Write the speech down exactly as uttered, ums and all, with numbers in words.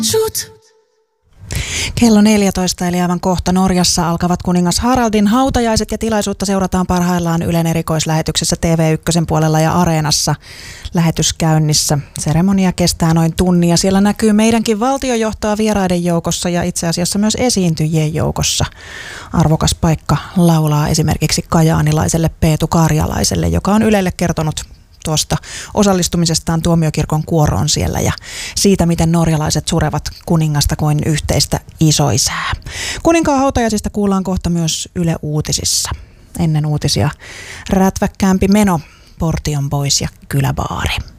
Shoot. Kello neljätoista eli aivan kohta Norjassa alkavat kuningas Haraldin hautajaiset ja tilaisuutta seurataan parhaillaan Ylen erikoislähetyksessä T V yksi puolella ja Areenassa lähetyskäynnissä. Seremonia kestää noin tunnin ja siellä näkyy meidänkin valtiojohtoa vieraiden joukossa ja itse asiassa myös esiintyjien joukossa. Arvokas paikka laulaa esimerkiksi kajaanilaiselle Peetu Karjalaiselle, joka on Ylelle kertonut tuosta osallistumisestaan tuomiokirkon kuoroon siellä ja siitä, miten norjalaiset surevat kuningasta kuin yhteistä isoisää. Kuninkaan hautajaisista kuullaan kohta myös Yle Uutisissa. Ennen uutisia rätväkkäämpi meno, Portion Boys ja Kyläbaari.